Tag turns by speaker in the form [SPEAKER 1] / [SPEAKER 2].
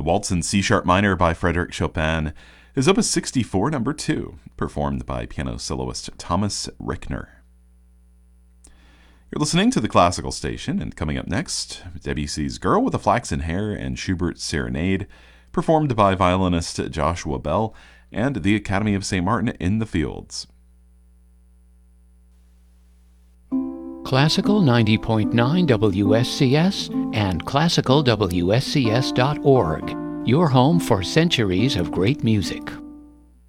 [SPEAKER 1] The Waltz in C-sharp minor by Frédéric Chopin is Opus 64, number 2, performed by piano soloist Thomas Rickner. You're listening to the Classical Station, and coming up next, Debussy's Girl with the Flaxen Hair and Schubert's Serenade, performed by violinist Joshua Bell and the Academy of St. Martin in the Fields.
[SPEAKER 2] Classical 90.9 WSCS and classicalwscs.org, your home for centuries of great music.